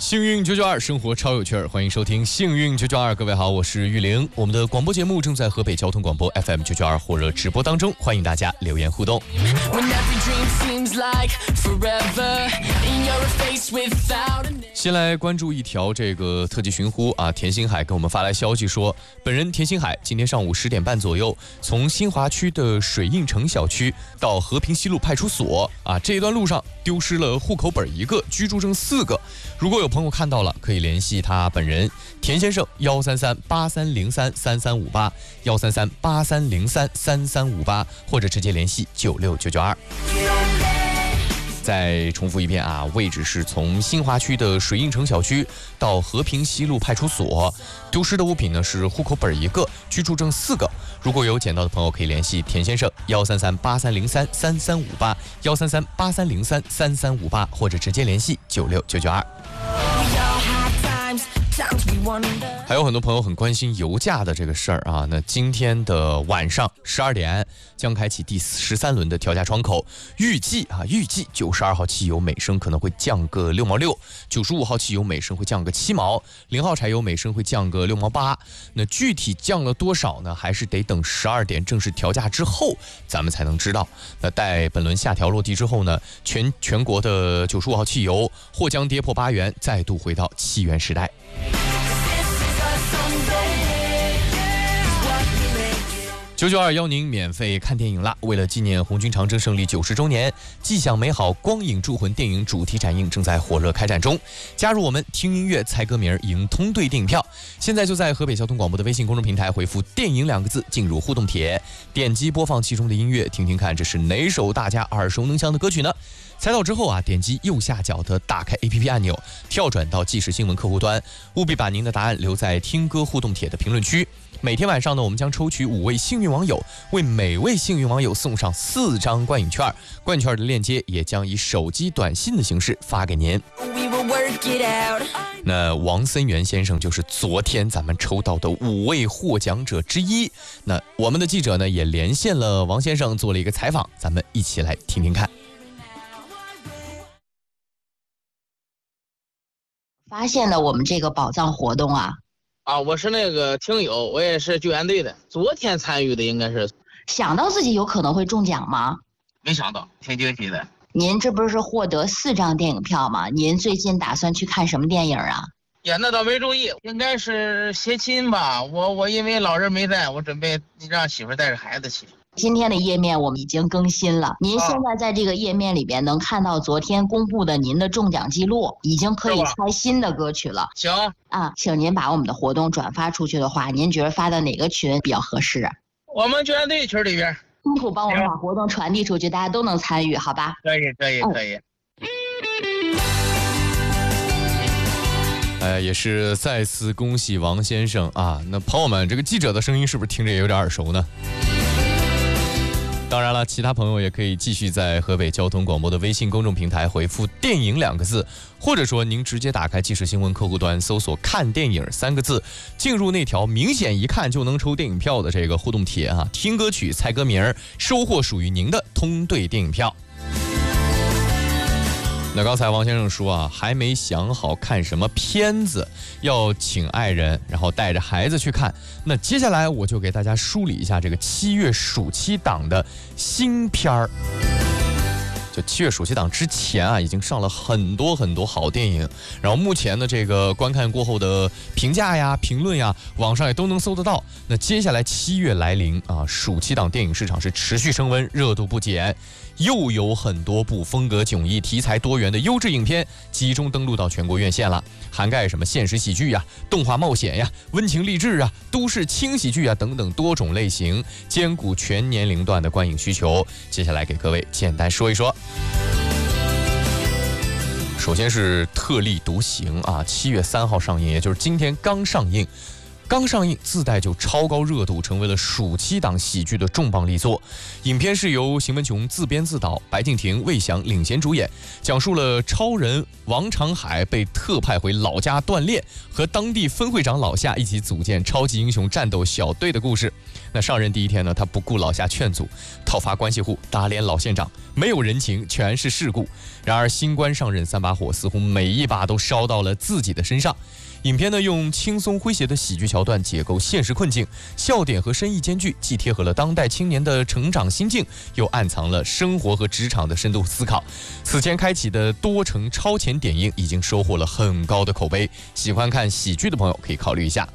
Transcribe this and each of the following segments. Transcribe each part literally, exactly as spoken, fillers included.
幸运九九二，生活超有趣儿，欢迎收听幸运九九二。各位好，我是玉玲。我们的广播节目正在河北交通广播 F M 九九二火热直播当中，欢迎大家留言互动。先来关注一条这个特级寻呼啊，田星海给我们发来消息说，本人田星海今天上午十点半左右，从新华区的水印城小区到和平西路派出所啊，这一段路上丢失了户口本一个，居住证四个。如果有朋友看到了，可以联系他本人田先生幺三三八三零三三三五八幺三三八三零三三三五八，或者直接联系九六九九二。再重复一遍啊，位置是从新华区的水印城小区到和平西路派出所，丢失的物品呢是户口本一个，居住证四个。如果有捡到的朋友，可以联系田先生幺三三八三零三三三五八幺三三八三零三三三五八，或者直接联系九六九九二。还有很多朋友很关心油价的这个事儿啊，那今天的晚上十二点将开启第十三轮的调价窗口，预计啊，预计九十二号汽油每升可能会降个六毛六，九十五号汽油每升会降个七毛，零号柴油每升会降个六毛八。那具体降了多少呢？还是得等十二点正式调价之后，咱们才能知道。那待本轮下调落地之后呢，全全国的九十五号汽油或将跌破八元，再度回到七元时代。九九二邀您免费看电影啦！为了纪念红军长征胜利九十周年，既享美好光影铸魂电影主题展映正在火热开展中。加入我们，听音乐、猜歌名、赢通兑电影票。现在就在河北交通广播的微信公众平台回复“电影”两个字，进入互动帖，点击播放其中的音乐，听听看这是哪首大家耳熟能详的歌曲呢？猜到之后啊，点击右下角的打开 A P P 按钮，跳转到即时新闻客户端，务必把您的答案留在听歌互动帖的评论区。每天晚上呢，我们将抽取五位幸运网友，为每位幸运网友送上四张观影券，观影券的链接也将以手机短信的形式发给您。那王森元先生就是昨天咱们抽到的五位获奖者之一。那我们的记者呢也连线了王先生，做了一个采访，咱们一起来听听看。 发现了我们这个宝藏活动啊。 啊，我是那个听友，我也是救援队的，昨天参与的，应该是。 想到自己有可能会中奖吗？ 没想到，挺惊喜的。 您这不是获得四张电影票吗？您最近打算去看什么电影啊？ 呀，那倒没注意，应该是携亲吧。我我因为老人没在，我准备让媳妇带着孩子去。 今天的页面我们已经更新了，您现在在这个页面里边能看到昨天公布的您的中奖记录，已经可以猜新的歌曲了。 行啊，请您把我们的活动转发出去的话，您觉得发到哪个群比较合适啊？ 我们救援队群里边， 辛苦帮我们把活动传递出去，大家都能参与，好吧？ 可以，可以，可以。 哎，也是再次恭喜王先生啊！那朋友们，这个记者的声音是不是听着也有点耳熟呢？当然了，其他朋友也可以继续在河北交通广播的微信公众平台回复“电影”两个字，或者说您直接打开即时新闻客户端，搜索“看电影”三个字，进入那条明显一看就能抽电影票的这个互动帖啊，听歌曲、猜歌名，收获属于您的通兑电影票。那刚才王先生说啊，还没想好看什么片子，要请爱人，然后带着孩子去看。那接下来我就给大家梳理一下这个七月暑期档的新片儿。就七月暑期档之前啊，已经上了很多很多好电影，然后目前的这个观看过后的评价呀、评论呀，网上也都能搜得到。那接下来七月来临啊，暑期档电影市场是持续升温，热度不减。又有很多部风格迥异、题材多元的优质影片集中登陆到全国院线了，涵盖什么现实喜剧呀、动画冒险呀、温情励志啊、都市轻喜剧啊等等多种类型，兼顾全年龄段的观影需求。接下来给各位简单说一说。首先是特立独行啊，七月三号上映，也就是今天刚上映。 刚上映自带就超高热度，成为了暑期档喜剧的重磅力作。影片是由邢文琼自编自导，白敬亭、魏翔领衔主演，讲述了超人王长海被特派回老家锻炼，和当地分会长老夏一起组建超级英雄战斗小队的故事。那上任第一天呢，他不顾老夏劝阻，讨伐关系户，打脸老县长，没有人情，全是世故。然而新官上任三把火，似乎每一把都烧到了自己的身上。影片呢，用轻松诙谐的喜剧桥段解构现实困境，笑点和深意兼具，既贴合了当代青年的成长心境，又暗藏了生活和职场的深度思考。此前开启的多城超前点映已经收获了很高的口碑，喜欢看喜剧的朋友可以考虑一下。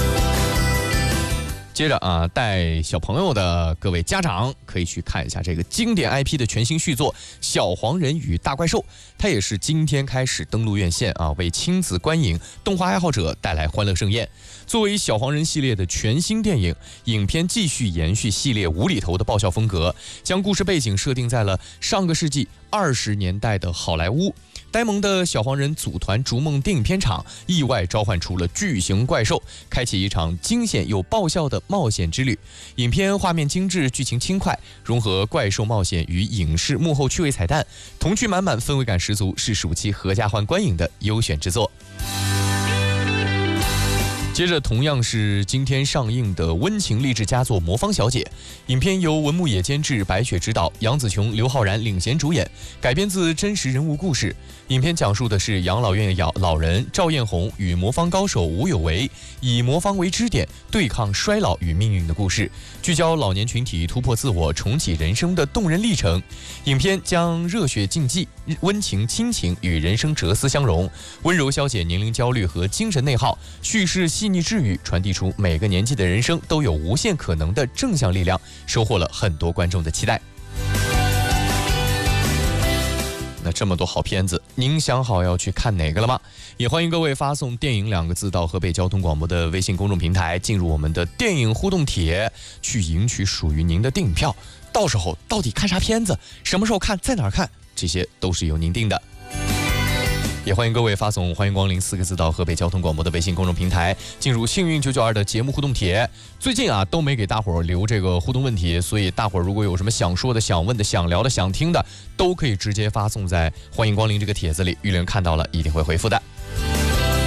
接着啊，带小朋友的各位家长可以去看一下这个经典 I P 的全新续作《小黄人与大怪兽》，它也是今天开始登陆院线啊，为亲子观影、动画爱好者带来欢乐盛宴。作为小黄人系列的全新电影，影片继续延续系列无厘头的爆笑风格，将故事背景设定在了上个世纪二十年代的好莱坞。呆萌的小黄人组团逐梦电影片场，意外召唤出了巨型怪兽，开启一场惊险又爆笑的冒险之旅。影片画面精致，剧情轻快，融合怪兽冒险与影视幕后趣味彩蛋，童趣满满，氛围感十足，是暑期合家欢观影的优选之作。接着同样是今天上映的温情励志佳作《魔方小姐》，影片由文牧野监制，白雪执导，杨紫琼、刘昊然领衔主演，改编自真实人物故事。影片讲述的是养老院老老人赵艳红与魔方高手吴有为以魔方为支点，对抗衰老与命运的故事，聚焦老年群体突破自我、重启人生的动人历程。影片将热血竞技、温情亲情与人生哲思相融，温柔消解年龄焦虑和精神内耗，叙事细腻治愈，传递出每个年纪的人生都有无限可能的正向力量，收获了很多观众的期待。那这么多好片子，您想好要去看哪个了吗？也欢迎各位发送电影两个字到河北交通广播的微信公众平台，进入我们的电影互动帖，去赢取属于您的电影票。到时候到底看啥片子，什么时候看，在哪儿看，这些都是由您定的。也欢迎各位发送欢迎光临四个字到河北交通广播的微信公众平台，进入幸运九九二的节目互动帖。最近啊都没给大伙儿留这个互动问题，所以大伙儿如果有什么想说的、想问的、想聊的、想听的，都可以直接发送在欢迎光临这个帖子里，玉玲看到了一定会回复的。